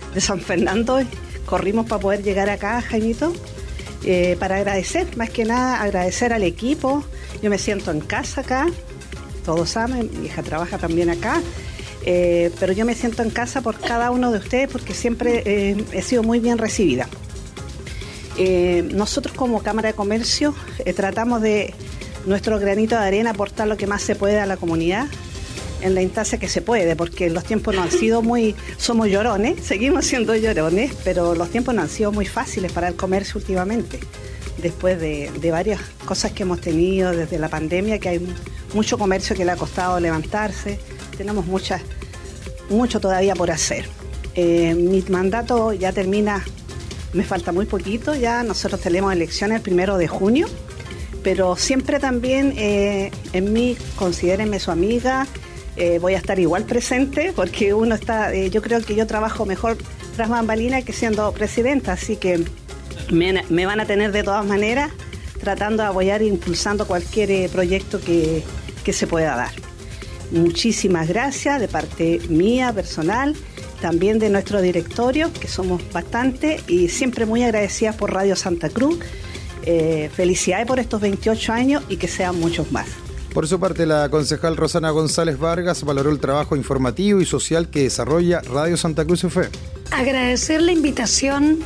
de San Fernando. Corrimos para poder llegar acá, Jaimito, para agradecer, más que nada agradecer al equipo. Yo me siento en casa acá, todos saben, mi hija trabaja también acá, pero yo me siento en casa por cada uno de ustedes porque siempre he sido muy bien recibida. Nosotros como Cámara de Comercio tratamos de nuestro granito de arena aportar lo que más se puede a la comunidad en la instancia que se puede, porque los tiempos no han sido somos llorones, seguimos siendo llorones, pero los tiempos no han sido muy fáciles para el comercio últimamente, después de varias cosas que hemos tenido desde la pandemia, que hay mucho comercio que le ha costado levantarse, tenemos mucho todavía por hacer. Mi mandato ya termina, me falta muy poquito, ya nosotros tenemos elecciones el 1 de junio, pero siempre también en mí, considérenme su amiga, voy a estar igual presente porque uno está, yo creo que yo trabajo mejor tras bambalinas que siendo presidenta, así que me van a tener de todas maneras tratando de apoyar e impulsando cualquier proyecto que se pueda dar. Muchísimas gracias de parte mía, personal, también de nuestro directorio, que somos bastante, y siempre muy agradecidas por Radio Santa Cruz. Felicidades por estos 28 años y que sean muchos más. Por su parte, la concejal Rosana González Vargas valoró el trabajo informativo y social que desarrolla Radio Santa Cruz FM. Agradecer la invitación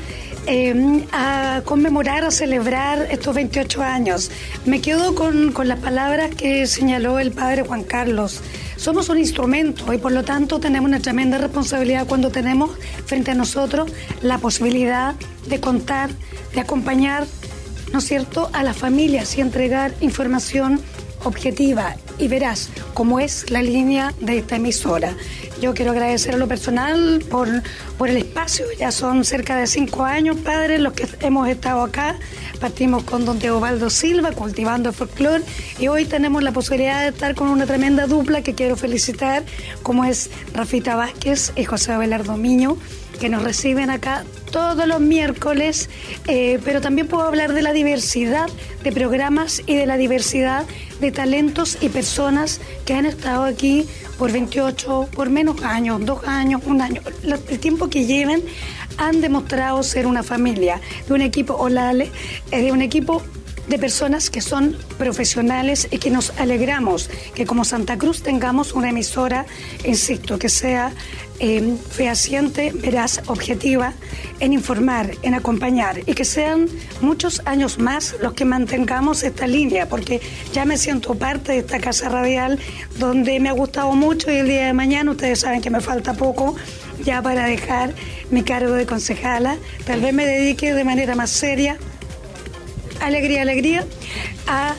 a conmemorar, a celebrar estos 28 años. Me quedo con las palabras que señaló el padre Juan Carlos. Somos un instrumento y por lo tanto tenemos una tremenda responsabilidad cuando tenemos frente a nosotros la posibilidad de contar, de acompañar, ¿no es cierto?, a las familias y entregar información objetiva y veraz, como es la línea de esta emisora. Yo quiero agradecer a lo personal por el espacio. Ya son cerca de 5 años, padre, los que hemos estado acá. Partimos con don Teobaldo Silva, cultivando el folclore, y hoy tenemos la posibilidad de estar con una tremenda dupla que quiero felicitar, como es Rafita Vázquez y José Abelardo Miño, que nos reciben acá todos los miércoles, pero también puedo hablar de la diversidad de programas y de la diversidad de talentos y personas que han estado aquí por 28, por menos años, 2 años, 1 año, el tiempo que lleven, han demostrado ser una familia, de un equipo Olale, de un equipo de personas que son profesionales y que nos alegramos que como Santa Cruz tengamos una emisora, insisto, que sea fehaciente, veraz, objetiva, en informar, en acompañar, y que sean muchos años más los que mantengamos esta línea, porque ya me siento parte de esta casa radial donde me ha gustado mucho, y el día de mañana ustedes saben que me falta poco ya para dejar mi cargo de concejala. Tal vez me dedique de manera más seria, alegría, a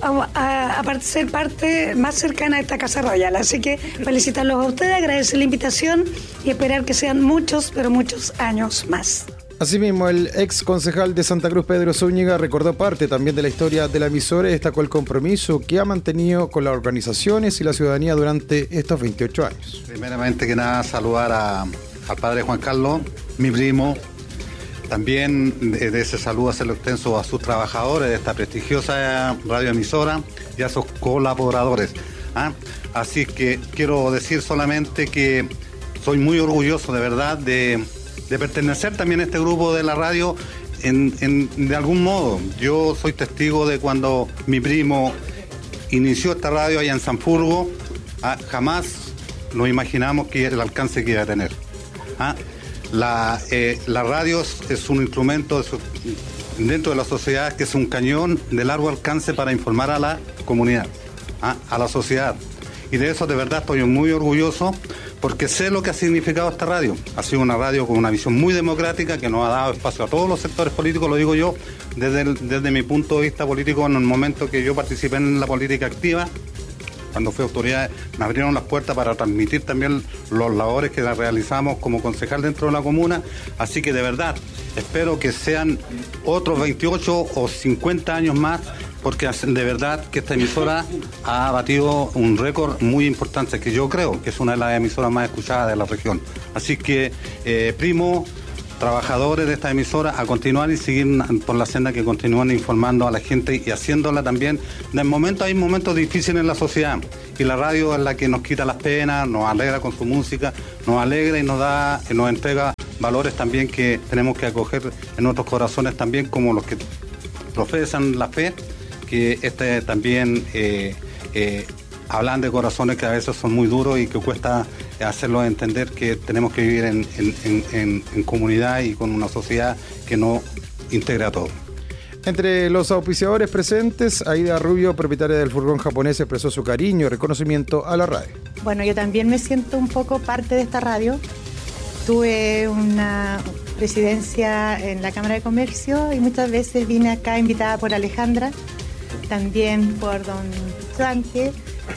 ser parte más cercana a esta Casa Royal. Así que felicitarlos a ustedes, agradecer la invitación y esperar que sean muchos, pero muchos años más. Asimismo, el ex concejal de Santa Cruz, Pedro Zúñiga, recordó parte también de la historia de la emisora y destacó el compromiso que ha mantenido con las organizaciones y la ciudadanía durante estos 28 años. Primeramente que nada, saludar al padre Juan Carlos, mi primo. También de ese saludo hacerlo extenso a sus trabajadores de esta prestigiosa radioemisora y a sus colaboradores. Así que quiero decir solamente que soy muy orgulloso de verdad de pertenecer también a este grupo de la radio de algún modo. Yo soy testigo de cuando mi primo inició esta radio allá en Sanfurgo, jamás nos imaginamos que el alcance que iba a tener. La radio es un instrumento dentro de la sociedad que es un cañón de largo alcance para informar a la comunidad, a la sociedad. Y de eso de verdad estoy muy orgulloso porque sé lo que ha significado esta radio. Ha sido una radio con una visión muy democrática que nos ha dado espacio a todos los sectores políticos, lo digo yo, desde mi punto de vista político, en el momento que yo participé en la política activa. Cuando fui autoridad, me abrieron las puertas para transmitir también los labores que realizamos como concejal dentro de la comuna. Así que de verdad, espero que sean otros 28 o 50 años más, porque de verdad que esta emisora ha batido un récord muy importante, que yo creo que es una de las emisoras más escuchadas de la región. Así que, primo, trabajadores de esta emisora, a continuar y seguir por la senda que continúan informando a la gente y haciéndola también. Hay momentos difíciles en la sociedad y la radio es la que nos quita las penas, nos alegra con su música, nos alegra y nos entrega valores también que tenemos que acoger en nuestros corazones también como los que profesan la fe, que también hablan de corazones que a veces son muy duros y que cuesta hacerlos entender que tenemos que vivir en comunidad y con una sociedad que nos integra a todos. Entre los auspiciadores presentes, Aida Rubio, propietaria del furgón japonés, expresó su cariño y reconocimiento a la radio. Bueno, yo también me siento un poco parte de esta radio. Tuve una presidencia en la Cámara de Comercio y muchas veces vine acá invitada por Alejandra, también por don Franque.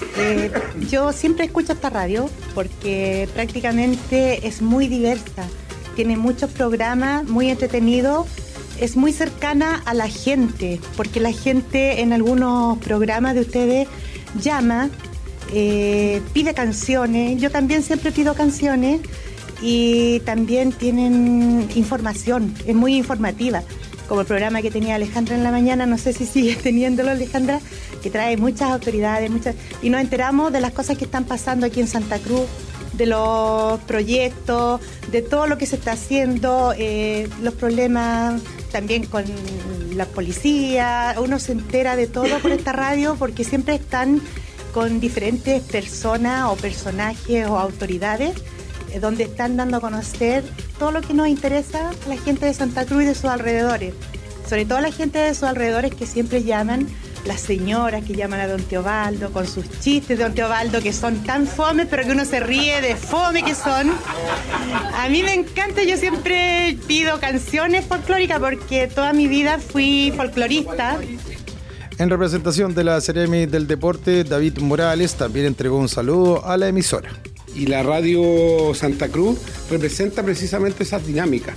Yo siempre escucho esta radio porque prácticamente es muy diversa, tiene muchos programas, muy entretenido, es muy cercana a la gente, porque la gente en algunos programas de ustedes llama, pide canciones, yo también siempre pido canciones y también tienen información, es muy informativa. Como el programa que tenía Alejandra en la mañana, no sé si sigue teniéndolo Alejandra, que trae muchas autoridades, y nos enteramos de las cosas que están pasando aquí en Santa Cruz, de los proyectos, de todo lo que se está haciendo, los problemas también con la policía. Uno se entera de todo por esta radio porque siempre están con diferentes personas o personajes o autoridades donde están dando a conocer todo lo que nos interesa a la gente de Santa Cruz y de sus alrededores. Sobre todo a la gente de sus alrededores que siempre llaman, las señoras que llaman a don Teobaldo con sus chistes de don Teobaldo que son tan fome, pero que uno se ríe de fome que son. A mí me encanta, yo siempre pido canciones folclóricas porque toda mi vida fui folclorista. En representación de la Seremi del Deporte, David Morales también entregó un saludo a la emisora. Y la radio Santa Cruz representa precisamente esas dinámicas.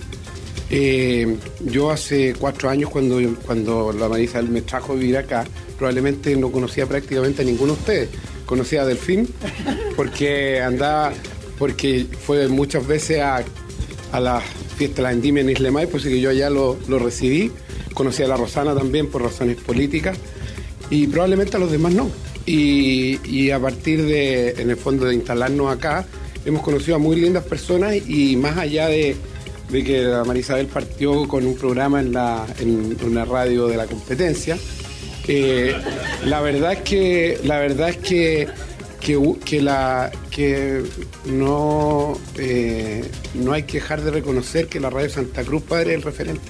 Yo hace 4 años cuando la María Isabel me trajo a vivir acá, probablemente no conocía prácticamente a ninguno de ustedes. Conocía a Delfín porque fue muchas veces a la fiesta de la Vendimia en Isla Maipo, así que yo allá lo recibí. Conocí a la Rosana también por razones políticas y probablemente a los demás no. Y a partir de, en el fondo, de instalarnos acá, hemos conocido a muy lindas personas y más allá de que la María Isabel partió con un programa en una radio de la competencia, la verdad es que no hay que dejar de reconocer que la radio Santa Cruz, padre, es el referente.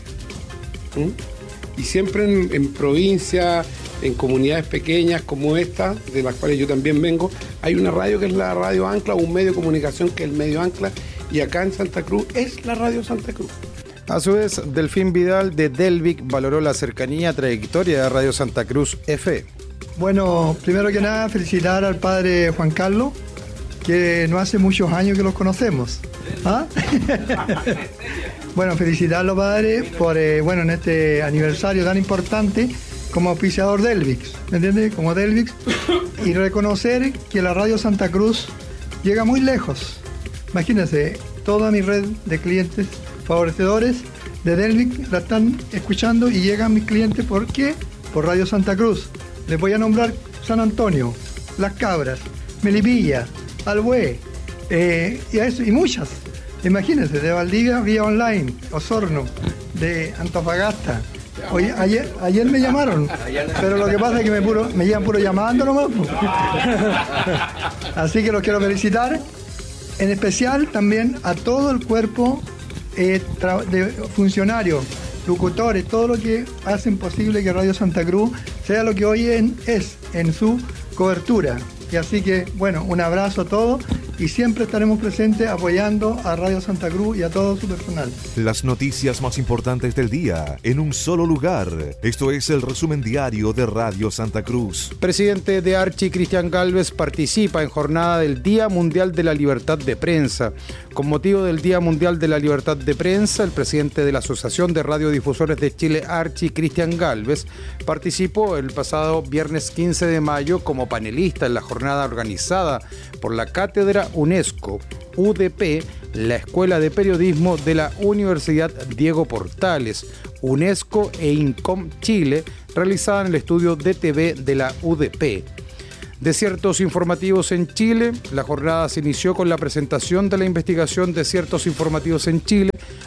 Y siempre en provincia, en comunidades pequeñas como esta, de las cuales yo también vengo, hay una radio que es la Radio Ancla, un medio de comunicación que es el medio Ancla, y acá en Santa Cruz es la Radio Santa Cruz. A su vez, Delfín Vidal de Delvic valoró la cercanía y trayectoria de Radio Santa Cruz F. Bueno, primero que nada, felicitar al padre Juan Carlos, que no hace muchos años que los conocemos. ¿Ah? Bueno, felicitarlo, padre, por en este aniversario tan importante como auspiciador Delvix, ¿me entiendes? Como Delvix, y reconocer que la Radio Santa Cruz llega muy lejos. Imagínense, toda mi red de clientes favorecedores de Delvix la están escuchando y llegan mis clientes, ¿por qué? Por Radio Santa Cruz. Les voy a nombrar San Antonio, Las Cabras, Melipilla, Albué, y muchas. Imagínense, de Valdivia, vía online, Osorno, de Antofagasta. Oye, ayer me llamaron, pero lo que pasa es que me llevan puro llamando nomás. Así que los quiero felicitar, en especial también a todo el cuerpo de funcionarios, locutores, todo lo que hacen posible que Radio Santa Cruz sea lo que hoy es en su cobertura. Y así que, bueno, un abrazo a todos y siempre estaremos presentes apoyando a Radio Santa Cruz y a todo su personal. Las noticias más importantes del día en un solo lugar. Esto es el resumen diario de Radio Santa Cruz. Presidente de Archi, Cristian Galvez, participa en jornada del Día Mundial de la Libertad de Prensa. Con motivo del Día Mundial de la Libertad de Prensa, el presidente de la Asociación de Radiodifusores de Chile, Archi, Cristian Galvez, participó el pasado viernes 15 de mayo como panelista en la jornada organizada por la Cátedra UNESCO, UDP, la Escuela de Periodismo de la Universidad Diego Portales, UNESCO e INCOM Chile, realizada en el estudio DTV de la UDP. Desiertos informativos en Chile. La jornada se inició con la presentación de la investigación Desiertos informativos en Chile,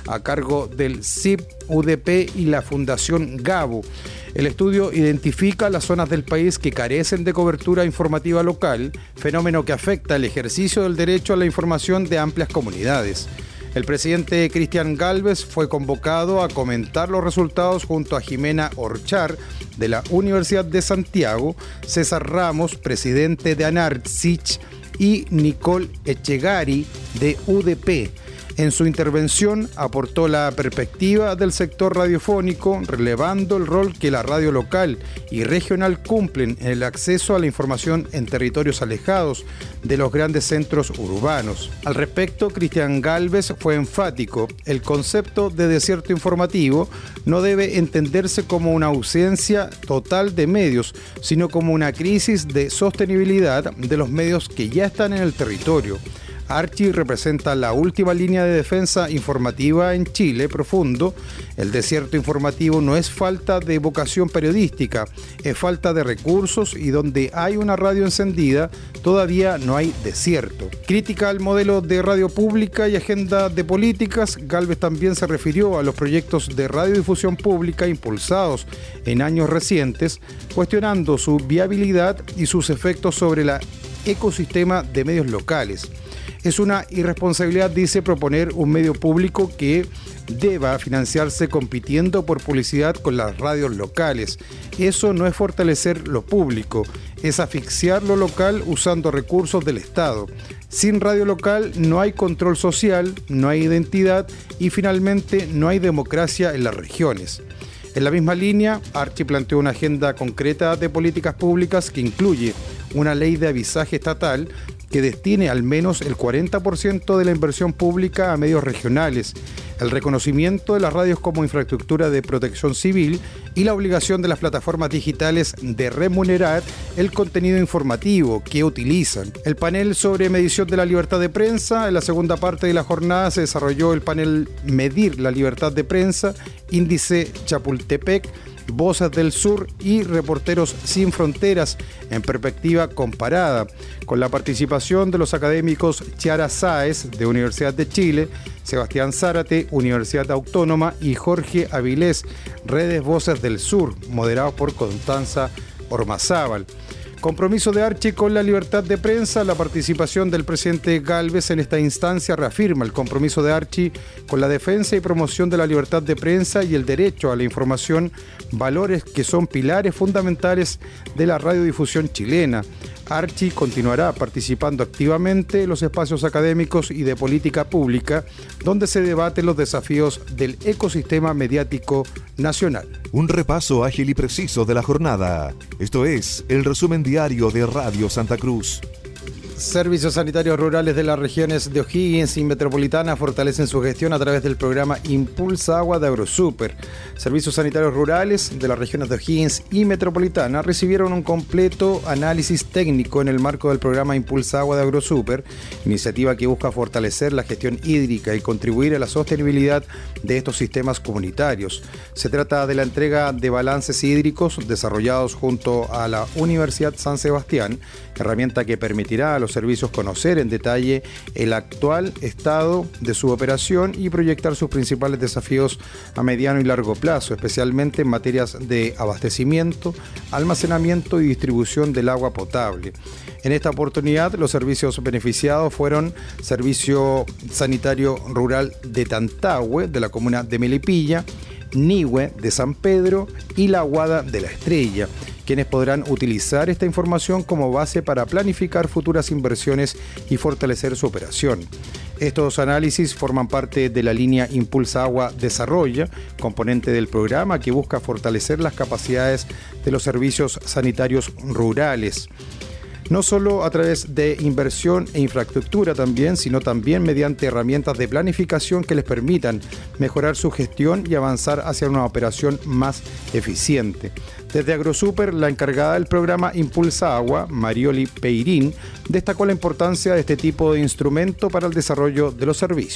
a cargo del CIP, UDP y la Fundación Gabo. El estudio identifica las zonas del país que carecen de cobertura informativa local, fenómeno que afecta el ejercicio del derecho a la información de amplias comunidades. El presidente Cristian Gálvez fue convocado a comentar los resultados junto a Jimena Orchar, de la Universidad de Santiago, César Ramos, presidente de ANARCICH, y Nicole Echegari, de UDP. En su intervención aportó la perspectiva del sector radiofónico, relevando el rol que la radio local y regional cumplen en el acceso a la información en territorios alejados de los grandes centros urbanos. Al respecto, Cristian Gálvez fue enfático: el concepto de desierto informativo no debe entenderse como una ausencia total de medios, sino como una crisis de sostenibilidad de los medios que ya están en el territorio. Archi representa la última línea de defensa informativa en Chile profundo. El desierto informativo no es falta de vocación periodística, es falta de recursos, y donde hay una radio encendida todavía no hay desierto. Crítica al modelo de radio pública y agenda de políticas, Gálvez también se refirió a los proyectos de radiodifusión pública impulsados en años recientes, cuestionando su viabilidad y sus efectos sobre el ecosistema de medios locales. Es una irresponsabilidad, dice, proponer un medio público que deba financiarse compitiendo por publicidad con las radios locales. Eso no es fortalecer lo público, es asfixiar lo local usando recursos del Estado. Sin radio local no hay control social, no hay identidad y finalmente no hay democracia en las regiones. En la misma línea, Archi planteó una agenda concreta de políticas públicas que incluye una ley de avisaje estatal que destine al menos el 40% de la inversión pública a medios regionales, el reconocimiento de las radios como infraestructura de protección civil y la obligación de las plataformas digitales de remunerar el contenido informativo que utilizan. El panel sobre medición de la libertad de prensa. En la segunda parte de la jornada se desarrolló el panel Medir la libertad de prensa, Índice Chapultepec, Voces del Sur y Reporteros Sin Fronteras en perspectiva comparada, con la participación de los académicos Chiara Sáez, de Universidad de Chile, Sebastián Zárate, Universidad Autónoma, y Jorge Avilés, Redes Voces del Sur, moderados por Constanza Ormazábal. Compromiso de Archi con la libertad de prensa. La participación del presidente Gálvez en esta instancia reafirma el compromiso de Archi con la defensa y promoción de la libertad de prensa y el derecho a la información, valores que son pilares fundamentales de la radiodifusión chilena. Archi continuará participando activamente en los espacios académicos y de política pública, donde se debaten los desafíos del ecosistema mediático nacional. Un repaso ágil y preciso de la jornada. Esto es el resumen diario de Radio Santa Cruz. Servicios sanitarios rurales de las regiones de O'Higgins y Metropolitana fortalecen su gestión a través del programa Impulsa Agua de AgroSuper. Servicios sanitarios rurales de las regiones de O'Higgins y Metropolitana recibieron un completo análisis técnico en el marco del programa Impulsa Agua de AgroSuper, iniciativa que busca fortalecer la gestión hídrica y contribuir a la sostenibilidad de estos sistemas comunitarios. Se trata de la entrega de balances hídricos desarrollados junto a la Universidad San Sebastián, herramienta que permitirá a los servicios conocer en detalle el actual estado de su operación y proyectar sus principales desafíos a mediano y largo plazo, especialmente en materias de abastecimiento, almacenamiento y distribución del agua potable. En esta oportunidad, los servicios beneficiados fueron Servicio Sanitario Rural de Tantahue, de la comuna de Melipilla, Nihue de San Pedro y La Aguada de la Estrella, quienes podrán utilizar esta información como base para planificar futuras inversiones y fortalecer su operación. Estos análisis forman parte de la línea Impulsa Agua Desarrolla, componente del programa que busca fortalecer las capacidades de los servicios sanitarios rurales. No solo a través de inversión e infraestructura también, sino también mediante herramientas de planificación que les permitan mejorar su gestión y avanzar hacia una operación más eficiente. Desde AgroSuper, la encargada del programa Impulsa Agua, Marioli Peirín, destacó la importancia de este tipo de instrumento para el desarrollo de los servicios.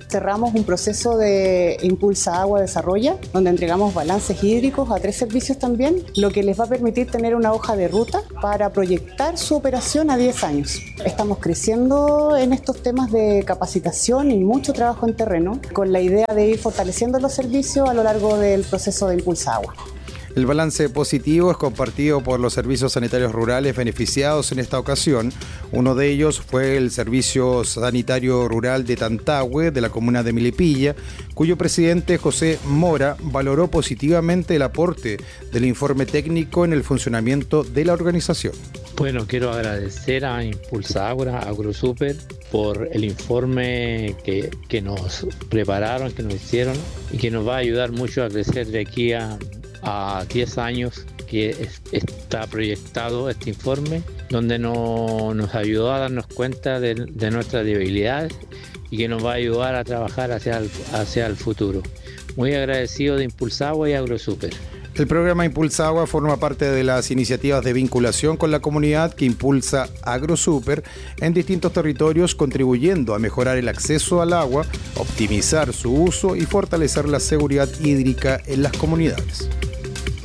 Cerramos un proceso de Impulsa Agua Desarrolla, donde entregamos balances hídricos a 3 servicios también, lo que les va a permitir tener una hoja de ruta para proyectar su operación a 10 años. Estamos creciendo en estos temas de capacitación y mucho trabajo en terreno, con la idea de ir fortaleciendo los servicios a lo largo del proceso de Impulsa Agua. El balance positivo es compartido por los servicios sanitarios rurales beneficiados en esta ocasión. Uno de ellos fue el Servicio Sanitario Rural de Tantahue, de la comuna de Milipilla, cuyo presidente José Mora valoró positivamente el aporte del informe técnico en el funcionamiento de la organización. Bueno, quiero agradecer a Impulsa Agua, a AgroSuper, por el informe que nos prepararon, que nos hicieron y que nos va a ayudar mucho a crecer de aquí a 10 años que está proyectado este informe, donde nos ayudó a darnos cuenta de nuestras debilidades y que nos va a ayudar a trabajar hacia el futuro. Muy agradecido de Impulsa Agua y AgroSuper. El programa Impulsa Agua forma parte de las iniciativas de vinculación con la comunidad que impulsa AgroSuper en distintos territorios, contribuyendo a mejorar el acceso al agua, optimizar su uso y fortalecer la seguridad hídrica en las comunidades.